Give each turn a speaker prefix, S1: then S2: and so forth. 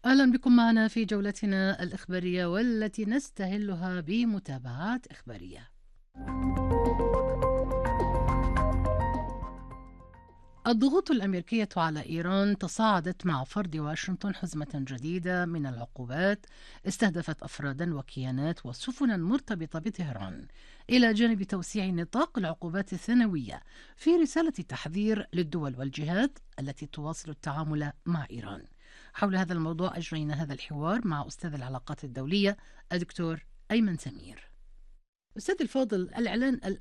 S1: أهلا بكم معنا في جولتنا الإخبارية والتي نستهلها بمتابعات إخبارية. الضغوط الأمريكية على إيران تصاعدت مع فرض واشنطن حزمة جديدة من العقوبات استهدفت أفرادا وكيانات وسفنا مرتبطة بطهران، إلى جانب توسيع نطاق العقوبات الثانوية في رسالة تحذير للدول والجهات التي تواصل التعامل مع إيران. حول هذا الموضوع أجرينا هذا الحوار مع أستاذ العلاقات الدولية الدكتور أيمن سمير. أستاذ الفاضل، الإعلان